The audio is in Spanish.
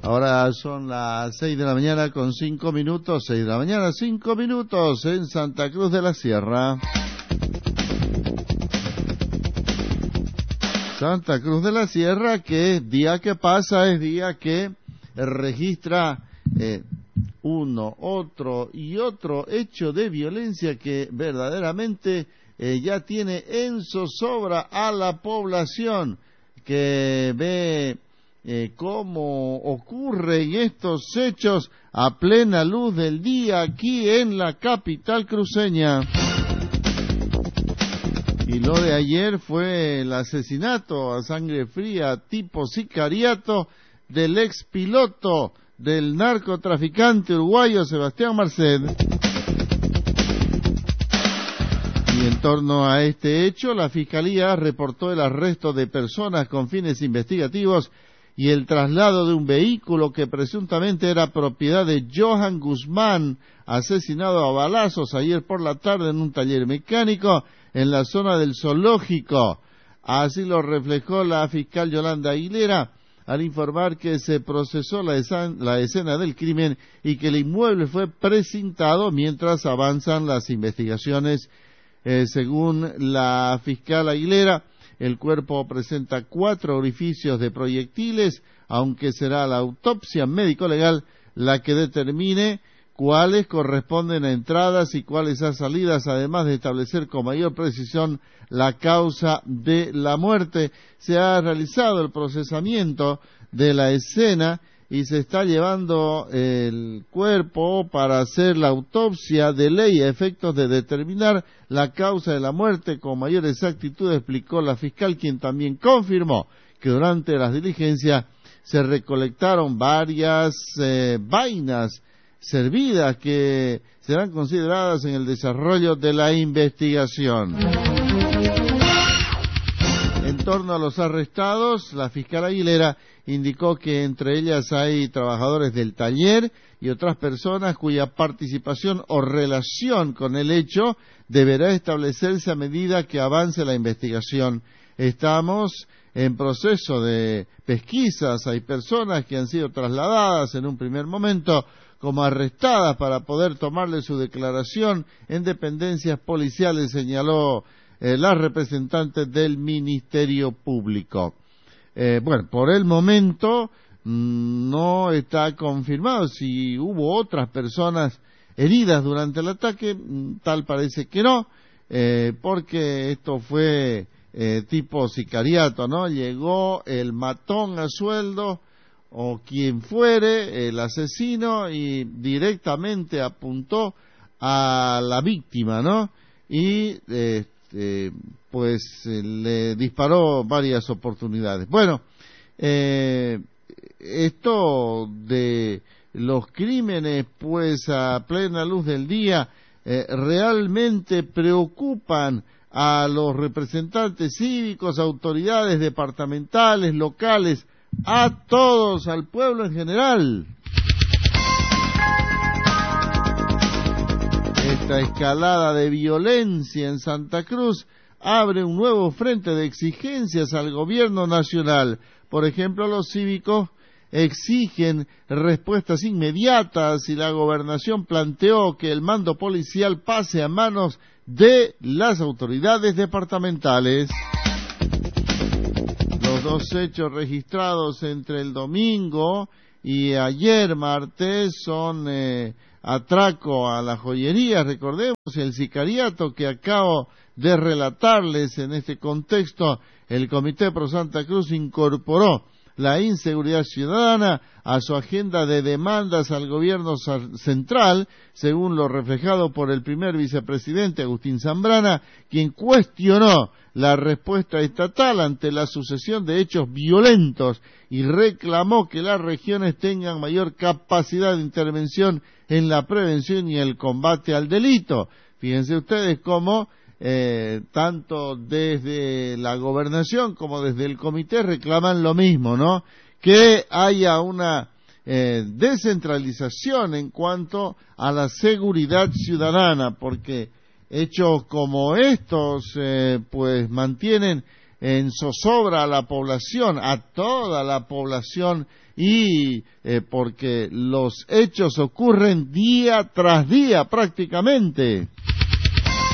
Ahora son las 6 de la mañana con 5 minutos, 6 de la mañana, 5 minutos en Santa Cruz de la Sierra. Santa Cruz de la Sierra, que día que pasa es día que registra uno, otro y otro hecho de violencia que verdaderamente ya tiene en zozobra a la población, que ve cómo ocurren estos hechos a plena luz del día aquí en la capital cruceña. Y lo de ayer fue el asesinato a sangre fría tipo sicariato del ex piloto del narcotraficante uruguayo Sebastián Marcet. Y en torno a este hecho, la Fiscalía reportó el arresto de personas con fines investigativos y el traslado de un vehículo que presuntamente era propiedad de Johan Guzmán, asesinado a balazos ayer por la tarde en un taller mecánico en la zona del zoológico. Así lo reflejó la fiscal Yolanda Aguilera al informar que se procesó la escena del crimen y que el inmueble fue precintado mientras avanzan las investigaciones. Según la fiscal Aguilera, el cuerpo presenta 4 orificios de proyectiles, aunque será la autopsia médico-legal la que determine cuáles corresponden a entradas y cuáles a salidas, además de establecer con mayor precisión la causa de la muerte. Se ha realizado el procesamiento de la escena y se está llevando el cuerpo para hacer la autopsia de ley a efectos de determinar la causa de la muerte con mayor exactitud, explicó la fiscal, quien también confirmó que durante las diligencias se recolectaron varias vainas servidas que serán consideradas en el desarrollo de la investigación. En torno a los arrestados, la fiscal Aguilera indicó que entre ellas hay trabajadores del taller y otras personas cuya participación o relación con el hecho deberá establecerse a medida que avance la investigación. Estamos en proceso de pesquisas, hay personas que han sido trasladadas en un primer momento como arrestadas para poder tomarle su declaración en dependencias policiales, señaló la representante del Ministerio Público. Bueno, por el momento no está confirmado si hubo otras personas heridas durante el ataque, tal parece que no, porque esto fue tipo sicariato, ¿no? Llegó el matón a sueldo o quien fuere, el asesino, y directamente apuntó a la víctima, ¿no? Y pues le disparó varias oportunidades. Bueno, esto de los crímenes, pues a plena luz del día, realmente preocupan a los representantes cívicos, autoridades departamentales, locales, a todos, al pueblo en general. Esta escalada de violencia en Santa Cruz abre un nuevo frente de exigencias al gobierno nacional. Por ejemplo, los cívicos exigen respuestas inmediatas y la gobernación planteó que el mando policial pase a manos de las autoridades departamentales. Los dos hechos registrados entre el domingo y ayer martes son atraco a la joyería, recordemos el sicariato que acabo de relatarles. En este contexto, el Comité Pro Santa Cruz incorporó la inseguridad ciudadana a su agenda de demandas al gobierno central, según lo reflejado por el primer vicepresidente Agustín Zambrana, quien cuestionó la respuesta estatal ante la sucesión de hechos violentos y reclamó que las regiones tengan mayor capacidad de intervención en la prevención y el combate al delito. Fíjense ustedes cómo tanto desde la gobernación como desde el comité reclaman lo mismo, ¿no? Que haya una descentralización en cuanto a la seguridad ciudadana, porque hechos como estos pues mantienen en zozobra a la población, a toda la población, y porque los hechos ocurren día tras día prácticamente.